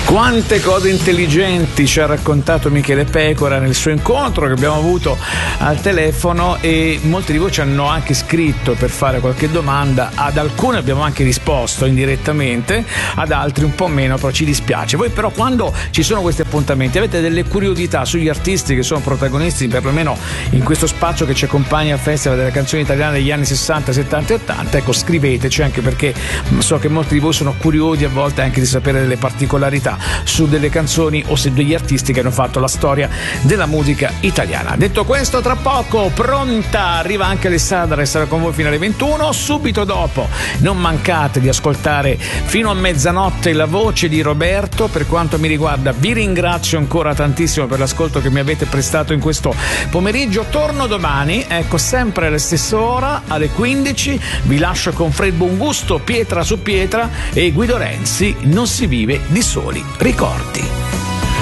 Quante cose intelligenti ci ha raccontato Michele Pecora nel suo incontro che abbiamo avuto al telefono, e molti di voi ci hanno anche scritto per fare qualche domanda. Ad alcune abbiamo anche risposto indirettamente, ad altri un po' meno, però ci dispiace. Voi però, quando ci sono questi appuntamenti, avete delle curiosità sugli artisti che sono protagonisti perlomeno in questo spazio che ci accompagna al Festival delle canzoni italiane degli anni 60, 70 e 80, ecco, scriveteci, anche perché so che molti di voi sono curiosi a volte anche di sapere delle particolarità su delle canzoni o se degli artisti che hanno fatto la storia della musica italiana. Detto questo, tra poco pronta arriva anche Alessandra, resterà con voi fino alle 21. Subito dopo non mancate di ascoltare fino a mezzanotte la voce di Roberto. Per quanto mi riguarda vi ringrazio ancora tantissimo per l'ascolto che mi avete prestato in questo pomeriggio. Torno domani, ecco, sempre alle stesse ora, alle 15. Vi lascio con Fred Buongusto, Pietra su pietra, e Guido Renzi, Non si vive di soli ricordi.